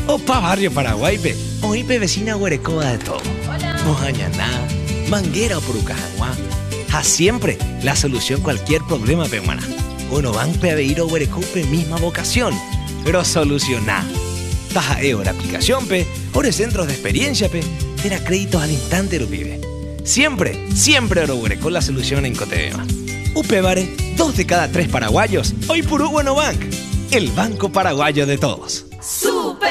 Opa Barrio Paraguay, pe. Oípe vecina Guarecoa de todo. Hola. Mojañaná, Manguera o Purucajaguá. A siempre la solución cualquier problema, pe, maná. Uno van pe a beir o Guarecope misma vocación. Pero solucioná. Taja la aplicación, pe. Ore centros de experiencia, pe. Tera créditos al instante, lo pibe. Siempre Oro Guarecó la solución en Cotebema. Upebare, 2 de cada 3 paraguayos. Hoy Purú Bueno Bank. El banco paraguayo de todos.